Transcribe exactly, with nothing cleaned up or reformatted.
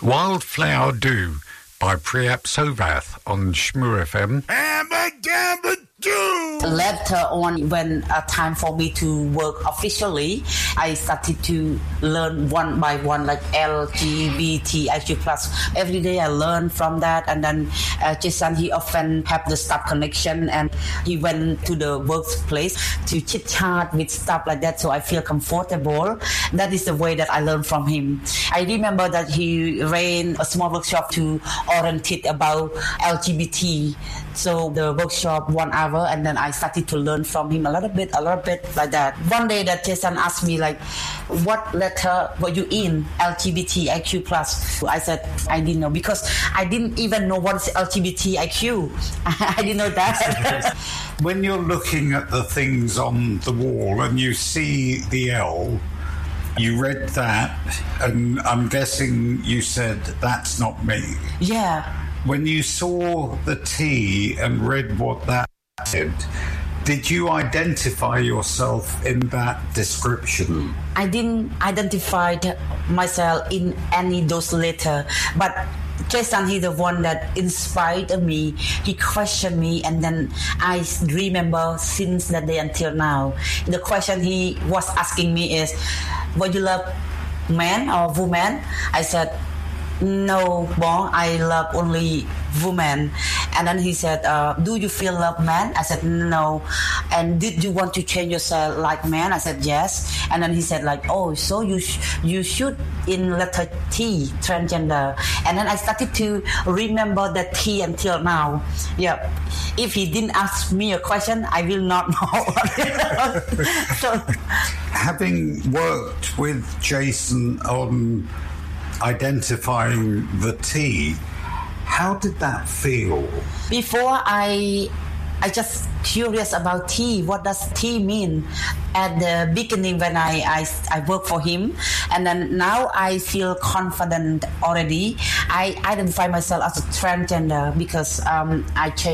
Wildflower Do by Priyap Sovath on Shmoo F M. Later on, when uh, time for me to work officially, I started to learn one by one, like L G B T I Q plus. Every day I learn from that, and then uh, Jason, he often have the staff connection, and he went to the workplace to chit chat with stuff like that. So I feel comfortable. That is the way that I learn from him. I remember that he ran a small workshop to orientate about L G B T. So the workshop one hour, and then I started to learn from him a little bit, a little bit like that. One day that Jason asked me like, what letter were you in? L G B T I Q plus. I said, I didn't know, because I didn't even know what's L G B T I Q. I didn't know that. When you're looking at the things on the wall and you see the L, you read that, and I'm guessing you said, that's not me. Yeah. When you saw the T and read what that said, did you identify yourself in that description? I didn't identify myself in any of those letters, but Jason, he's the one that inspired me. He questioned me, and then I remember since that day until now. The question he was asking me is, would you love man or woman? I said, no, bon, I love only woman. And then he said, uh, do you feel love man? I said, no. And did you want to change yourself like man? I said, yes. And then he said like, oh, so you sh- you should in letter T, transgender. And then I started to remember that T until now. Yeah. If he didn't ask me a question, I will not know. So, having worked with Jason on identifying the T, how did that feel? Before I I just curious about T. What does T mean? At the beginning when I, I, I work for him, and then now I feel confident already. I identify myself as a transgender because um, I changed